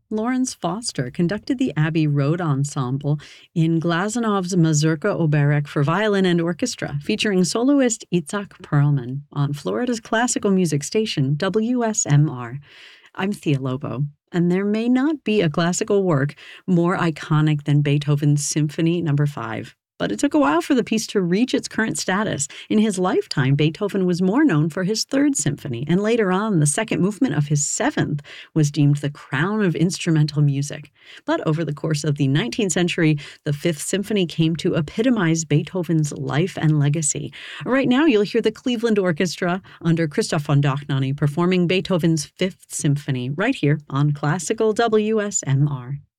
Lawrence Foster conducted the Abbey Road Ensemble in Glazanov's Mazurka Oberek for violin and orchestra, featuring soloist Itzhak Perlman on Florida's classical music station, WSMR. I'm Thea Lobo, and there may not be a classical work more iconic than Beethoven's Symphony No. 5. But it took a while for the piece to reach its current status. In his lifetime, Beethoven was more known for his Third Symphony, and later on, the second movement of his Seventh was deemed the crown of instrumental music. But over the course of the 19th century, the Fifth Symphony came to epitomize Beethoven's life and legacy. Right now, you'll hear the Cleveland Orchestra under Christoph von Dohnanyi performing Beethoven's Fifth Symphony right here on Classical WSMR.